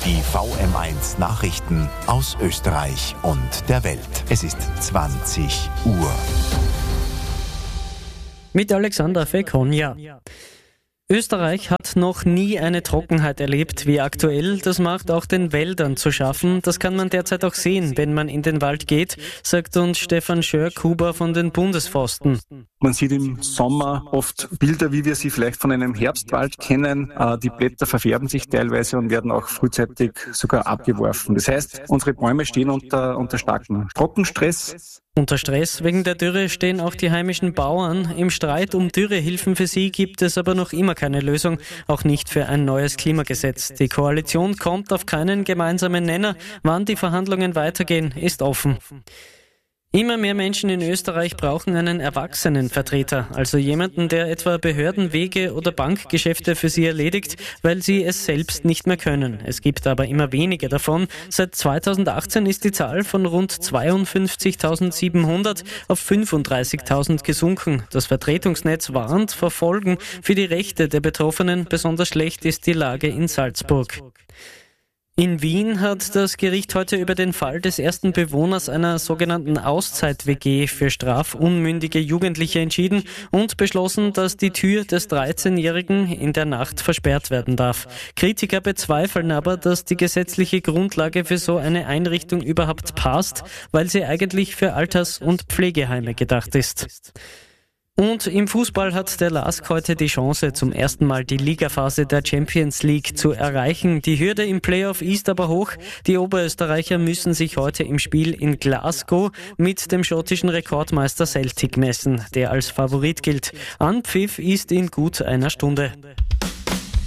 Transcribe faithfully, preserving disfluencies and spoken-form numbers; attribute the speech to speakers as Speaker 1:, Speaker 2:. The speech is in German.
Speaker 1: Die V M eins Nachrichten aus Österreich und der Welt. Es ist zwanzig Uhr.
Speaker 2: Mit Alexander Fekonja. Österreich hat noch nie eine Trockenheit erlebt wie aktuell. Das macht auch den Wäldern zu schaffen. Das kann man derzeit auch sehen, wenn man in den Wald geht, sagt uns Stefan Schörk-Huber von den Bundesforsten.
Speaker 3: Man sieht im Sommer oft Bilder, wie wir sie vielleicht von einem Herbstwald kennen. Die Blätter verfärben sich teilweise und werden auch frühzeitig sogar abgeworfen. Das heißt, unsere Bäume stehen unter, unter starkem Trockenstress.
Speaker 2: Unter Stress wegen der Dürre stehen auch die heimischen Bauern. Im Streit um Dürrehilfen für sie gibt es aber noch immer keine Lösung, auch nicht für ein neues Klimagesetz. Die Koalition kommt auf keinen gemeinsamen Nenner. Wann die Verhandlungen weitergehen, ist offen. Immer mehr Menschen in Österreich brauchen einen Erwachsenenvertreter, also jemanden, der etwa Behördenwege oder Bankgeschäfte für sie erledigt, weil sie es selbst nicht mehr können. Es gibt aber immer weniger davon. Seit zweitausendachtzehn ist die Zahl von rund zweiundfünfzigtausendsiebenhundert auf fünfunddreißigtausend gesunken. Das Vertretungsnetz warnt vor Folgen für die Rechte der Betroffenen. Besonders schlecht ist die Lage in Salzburg. In Wien hat das Gericht heute über den Fall des ersten Bewohners einer sogenannten Auszeit-W G für strafunmündige Jugendliche entschieden und beschlossen, dass die Tür des dreizehnjährigen in der Nacht versperrt werden darf. Kritiker bezweifeln aber, dass die gesetzliche Grundlage für so eine Einrichtung überhaupt passt, weil sie eigentlich für Alters- und Pflegeheime gedacht ist. Und im Fußball hat der L A S K heute die Chance, zum ersten Mal die Ligaphase der Champions League zu erreichen. Die Hürde im Playoff ist aber hoch. Die Oberösterreicher müssen sich heute im Spiel in Glasgow mit dem schottischen Rekordmeister Celtic messen, der als Favorit gilt. Anpfiff ist in gut einer Stunde.